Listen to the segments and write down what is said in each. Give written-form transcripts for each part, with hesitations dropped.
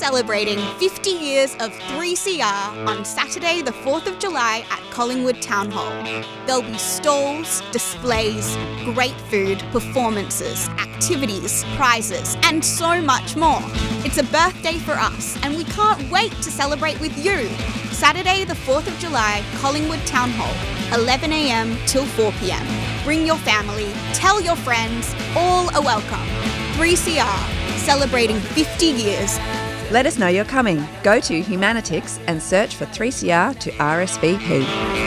celebrating 50 years of 3CR on Saturday the 4th of July at Collingwood Town Hall. There'll be stalls, displays, great food, performances, activities, prizes, and so much more. It's a birthday for us, and we can't wait to celebrate with you. Saturday the 4th of July, Collingwood Town Hall, 11 a.m. till 4 p.m. Bring your family, tell your friends, all are welcome. 3CR, celebrating 50 years. Let us know you're coming. Go to Humanitix and search for 3CR to RSVP.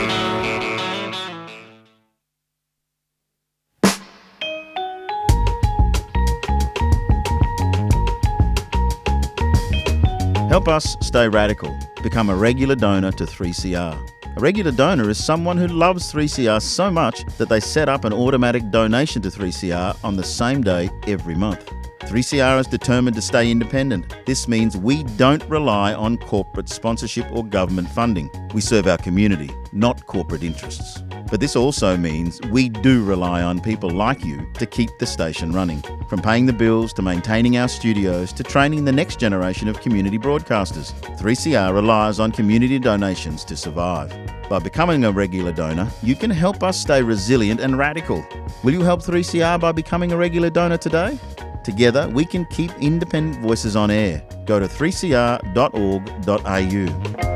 Help us stay radical. Become a regular donor to 3CR. A regular donor is someone who loves 3CR so much that they set up an automatic donation to 3CR on the same day every month. 3CR is determined to stay independent. This means we don't rely on corporate sponsorship or government funding. We serve our community, not corporate interests. But this also means we do rely on people like you to keep the station running. From paying the bills to maintaining our studios to training the next generation of community broadcasters, 3CR relies on community donations to survive. By becoming a regular donor, you can help us stay resilient and radical. Will you help 3CR by becoming a regular donor today? Together, we can keep independent voices on air. Go to 3cr.org.au.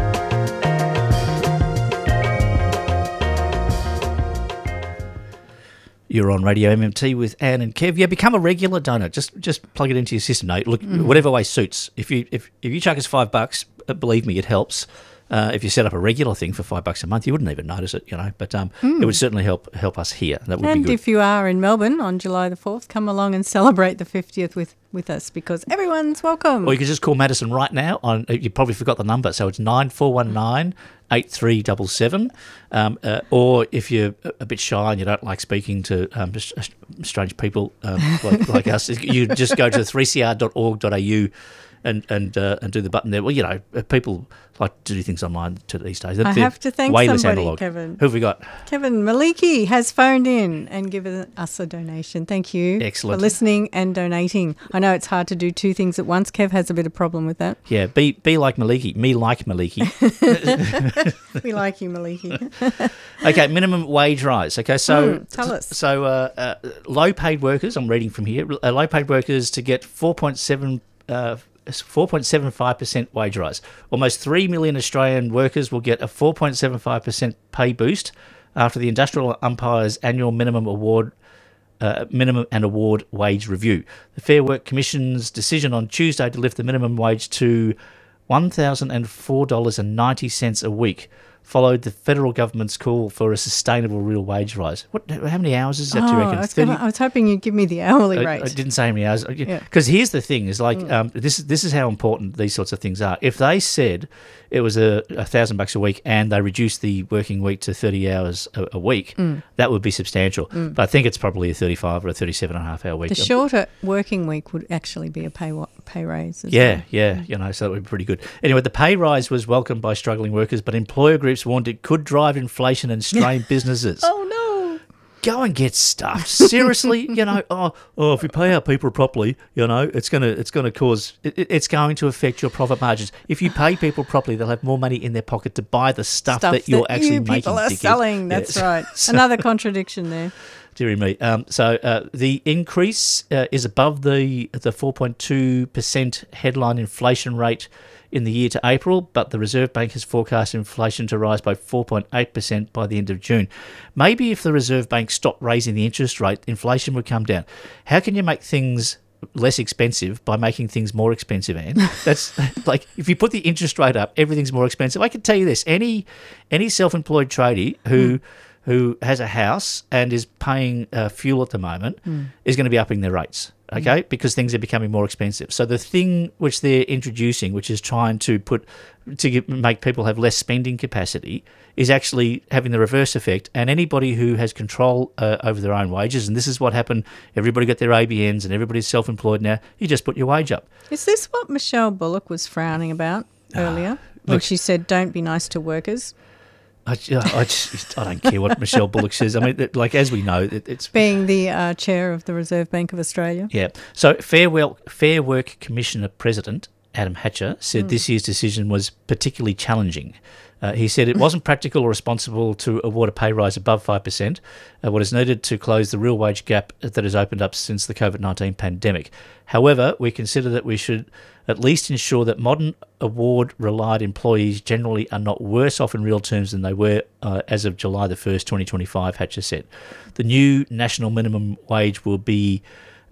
You're on Radio MMT with Anne and Kev. Yeah, become a regular donor. Just plug it into your system. No, look, whatever way suits. If you chuck us $5, believe me, it helps. If you set up a regular thing for $5 a month, you wouldn't even notice it, But it would certainly help us here. That would be good. And if you are in Melbourne on July the 4th, come along and celebrate the 50th with us, because everyone's welcome. Or you could just call Madison right now. You probably forgot the number, so it's 9419 8377. Or if you're a bit shy and you don't like speaking to strange people like us, you just go to 3cr.org.au and do the button there. Well, people like to do things online these days. I have to thank way less somebody, analog. Kevin. Who have we got? Kevin Maliki has phoned in and given us a donation. Thank you. Excellent. For listening and donating. I know it's hard to do two things at once. Kev has a bit of problem with that. Yeah, be like Maliki. Me like Maliki. We like you, Maliki. Okay, minimum wage rise. Okay, so tell us. So low-paid workers, I'm reading from here, low-paid workers to get 4.75% wage rise. Almost 3 million Australian workers will get a 4.75% pay boost after the Industrial Umpire's annual minimum and award wage review. The Fair Work Commission's decision on Tuesday to lift the minimum wage to $1,004.90 a week followed the federal government's call for a sustainable real wage rise. How many hours is that, do you reckon? I was hoping you'd give me the hourly rate. I didn't say how many hours. Because here's the thing, is like this is how important these sorts of things are. If they said it was $1,000 a week and they reduced the working week to 30 hours a week, that would be substantial. But I think it's probably a 35 or a 37.5 hour week. The shorter working week would actually be a pay raise. So that would be pretty good. Anyway, the pay rise was welcomed by struggling workers, but employer groups warned it could drive inflation and strain businesses. Oh no! Go and get stuffed. Seriously, if we pay our people properly, it's going to affect your profit margins. If you pay people properly, they'll have more money in their pocket to buy the stuff that you're actually making. People are selling. That's right. Another contradiction there. Dear me. The increase is above the 4.2% headline inflation rate in the year to April, but the Reserve Bank has forecast inflation to rise by 4.8% by the end of June. Maybe if the Reserve Bank stopped raising the interest rate, inflation would come down. How can you make things less expensive by making things more expensive, Anne? That's like, if you put the interest rate up, everything's more expensive. I can tell you this, any self-employed tradie who has a house and is paying fuel at the moment is going to be upping their rates. Okay, because things are becoming more expensive. So the thing which they're introducing, which is trying to make people have less spending capacity, is actually having the reverse effect. And anybody who has control over their own wages, and this is what happened, everybody got their ABNs and everybody's self-employed now, you just put your wage up. Is this what Michelle Bullock was frowning about earlier when she said, don't be nice to workers? I don't care what Michelle Bullock says. I mean, like, as we know, it's being the chair of the Reserve Bank of Australia. Yeah. So Fair Work Commissioner President Adam Hatcher, said this year's decision was particularly challenging. He said it wasn't practical or responsible to award a pay rise above 5%, what is needed to close the real wage gap that has opened up since the COVID-19 pandemic. However, we consider that we should at least ensure that modern award-relied employees generally are not worse off in real terms than they were as of July the 1st, 2025, Hatcher said. The new national minimum wage will be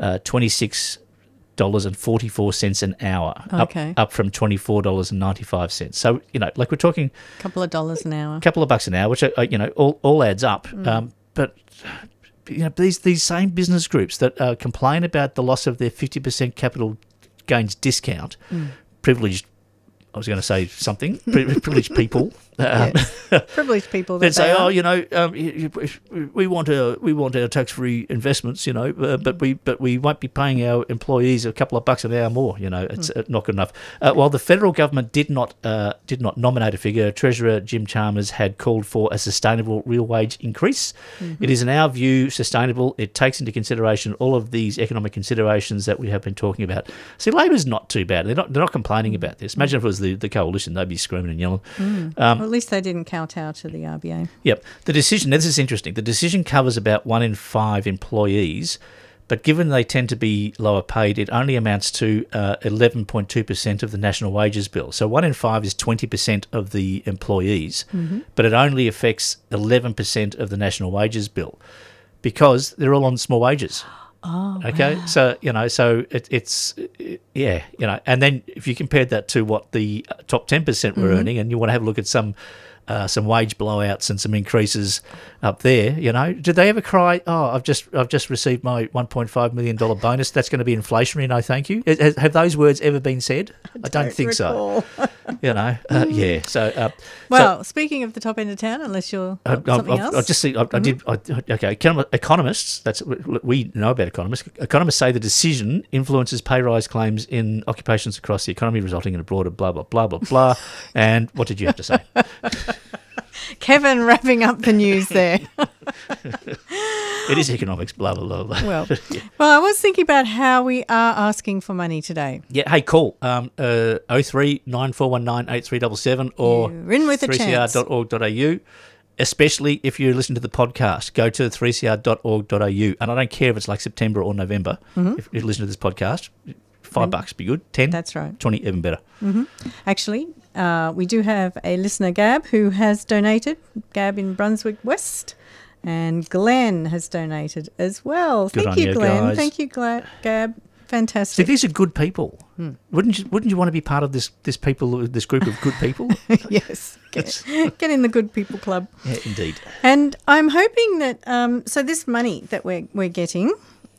$26.44 an hour, Okay. up from $24.95. So, like we're talking A couple of dollars an hour. a couple of bucks an hour, which, all adds up. But, these same business groups that complain about the loss of their 50% capital gains discount, privileged, I was going to say something, privileged people. Privileged people. They'd say, are. we want our tax-free investments, but we won't be paying our employees a couple of bucks an hour more. It's not good enough. While the federal government did not nominate a figure, Treasurer Jim Chalmers had called for a sustainable real wage increase. It is, in our view, sustainable. It takes into consideration all of these economic considerations that we have been talking about. See, Labor's not too bad. They're not complaining about this. Imagine if it was the coalition, they'd be screaming and yelling. Well, at least they didn't kowtow to the RBA. Yep. The decision, this is interesting, the decision covers about 1 in 5 employees, but given they tend to be lower paid, it only amounts to 11.2% of the national wages bill. So 1 in 5 is 20% of the employees, but it only affects 11% of the national wages bill because they're all on small wages. Oh, okay. wow. So, and then if you compared that to what the top 10% were earning, and you want to have a look at some wage blowouts and some increases up there, did they ever cry, I've just received my $1.5 million bonus, that's going to be inflationary, no thank you? Have those words ever been said? I don't think so. Yeah. So, well, speaking of the top end of town, unless you're something else. I just see. Okay. Economists. That's we know about economists. Economists say the decision influences pay rise claims in occupations across the economy, resulting in a broader blah blah blah blah blah. And what did you have to say? Kevin wrapping up the news there. It is economics, blah blah blah blah. Well, I was thinking about how we are asking for money today. Yeah. Hey, call 03 9419 8377 or You're in with a chance. 3cr.org.au. Especially if you listen to the podcast, go to 3cr.org.au. And I don't care if it's like September or November. If you listen to this podcast, $5 be good. 10, That's right. 20 even better. Actually, we do have a listener, Gab, who has donated. Gab in Brunswick West. And Glenn has donated as well. Good Thank on you, you, Glenn. guys. Thank you, Gab. See, Fantastic. these are good people. Wouldn't you want to be part of this group of good people? Yes. Get in the good people club. Yeah, indeed. And I'm hoping that so this money that we're getting,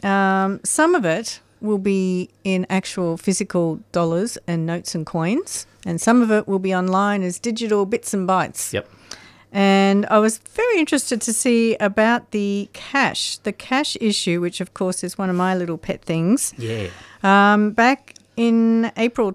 some of it will be in actual physical dollars and notes and coins, and some of it will be online as digital bits and bytes. Yep. And I was very interested to see about the cash issue, which of course is one of my little pet things. Yeah. Back in April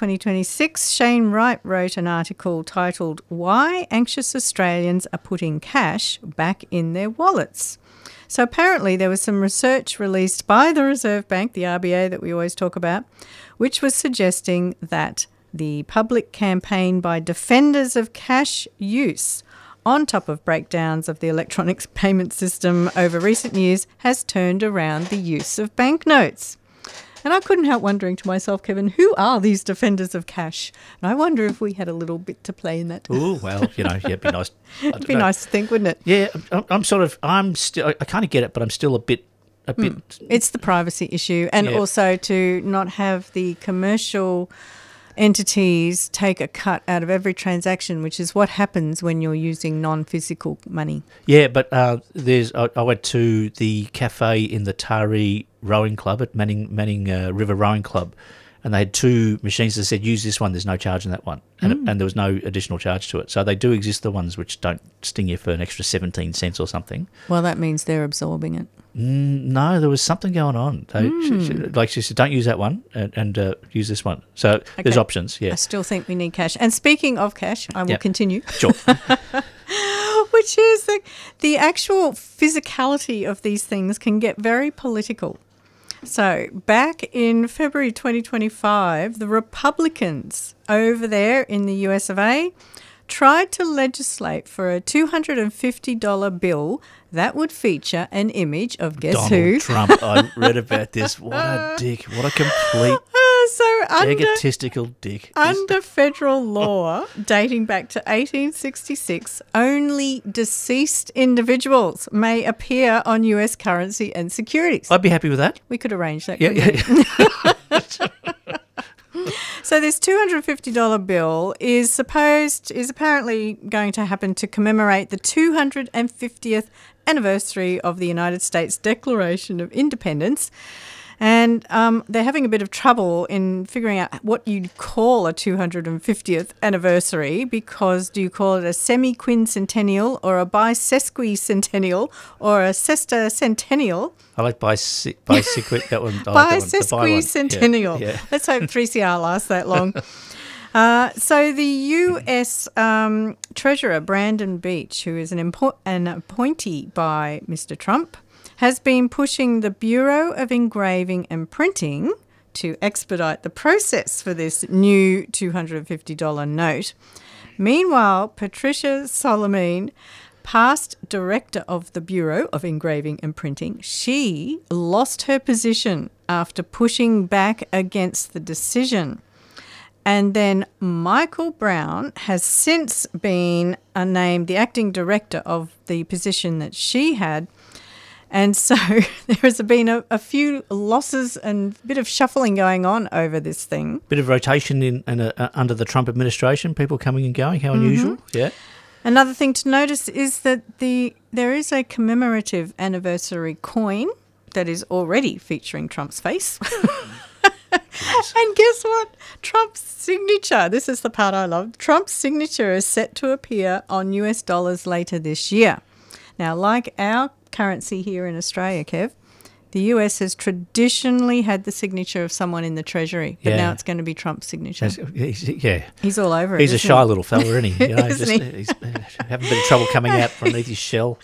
2026, Shane Wright wrote an article titled "Why Anxious Australians Are Putting Cash Back in Their Wallets." So apparently there was some research released by the Reserve Bank, the RBA that we always talk about, which was suggesting that the public campaign by defenders of cash use, on top of breakdowns of the electronic payment system over recent years, has turned around the use of banknotes. And I couldn't help wondering to myself, Kevin, who are these defenders of cash? And I wonder if we had a little bit to play in that. Oh, well, it'd be nice. It'd be nice to think, wouldn't it? Yeah, I kind of get it, but I'm still a bit. It's the privacy issue, and also to not have the commercial entities take a cut out of every transaction, which is what happens when you're using non-physical money. Yeah, but I went to the cafe in the Taree Rowing Club at Manning River Rowing Club, and they had 2 machines that said, use this one, there's no charge in that one. And there was no additional charge to it. So they do exist, the ones which don't sting you for an extra 17 cents or something. Well, that means they're absorbing it. No, there was something going on. She said, don't use that one and use this one. So there's options, yeah. I still think we need cash. And speaking of cash, I will continue. Sure. Which is the actual physicality of these things can get very political. So, back in February 2025, the Republicans over there in the US of A tried to legislate for a $250 bill that would feature an image of guess Donald who? Trump. I read about this. What a dick. What a complete egotistical dick. Under federal law dating back to 1866, only deceased individuals may appear on US currency and securities. I'd be happy with that. We could arrange that. Yeah, yeah. So this $250 bill is apparently going to happen to commemorate the 250th anniversary of the United States Declaration of Independence. And they're having a bit of trouble in figuring out what you'd call a 250th anniversary, because do you call it a semi-quincentennial or a bisesquicentennial or a sextacentennial? I like bisequit, that one. Bisesquicentennial. Yeah. Let's hope 3CR lasts that long. So the US Treasurer, Brandon Beach, who is an appointee by Mr. Trump, has been pushing the Bureau of Engraving and Printing to expedite the process for this new $250 note. Meanwhile, Patricia Solomon, past director of the Bureau of Engraving and Printing, she lost her position after pushing back against the decision. And then Michael Brown has since been named the acting director of the position that she had. And so there has been a few losses and a bit of shuffling going on over this thing. Bit of rotation under the Trump administration, people coming and going. How unusual. Yeah. Another thing to notice is that there is a commemorative anniversary coin that is already featuring Trump's face. And guess what? Trump's signature, this is the part I love, Trump's signature is set to appear on US dollars later this year. Now, like our currency here in Australia, Kev, the US has traditionally had the signature of someone in the Treasury, but now it's going to be Trump's signature. He's all over it. He's a shy little fella, isn't he? You know, Isn't he? He's having a bit of trouble coming out from underneath his shell.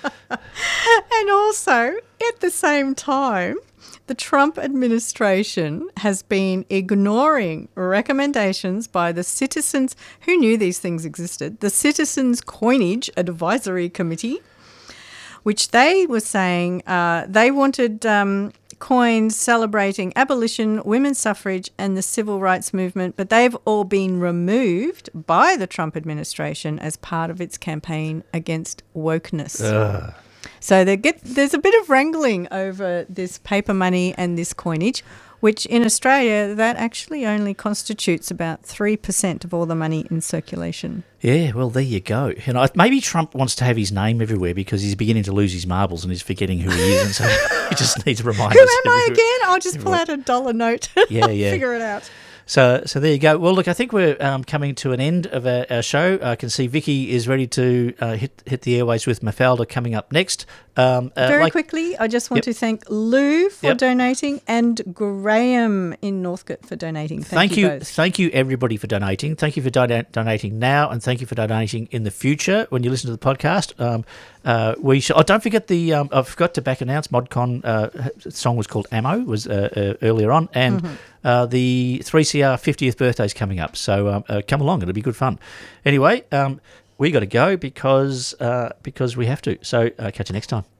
And also, at the same time, the Trump administration has been ignoring recommendations by the Citizens, who knew these things existed, the Citizens Coinage Advisory Committee, which they were saying they wanted coins celebrating abolition, women's suffrage and the civil rights movement, but they've all been removed by the Trump administration as part of its campaign against wokeness. So there's a bit of wrangling over this paper money and this coinage, which in Australia, that actually only constitutes about 3% of all the money in circulation. Yeah, well, there you go. You know, maybe Trump wants to have his name everywhere because he's beginning to lose his marbles and he's forgetting who he is, and so he just needs to remind us. Who am I again? I'll just pull out $1 note. Yeah. Figure it out. So there you go. Well, look, I think we're coming to an end of our show. I can see Vicky is ready to hit the airways with Mafalda coming up next. Very quickly, I just want to thank Lou for donating and Graham in Northcote for donating. Thank you both. Thank you, everybody, for donating. Thank you for donating now, and thank you for donating in the future when you listen to the podcast. Don't forget I forgot to back announce ModCon song was called Ammo, was earlier on, and the 3CR 50th birthday is coming up. So come along, it'll be good fun. Anyway, we got to go because we have to. So catch you next time.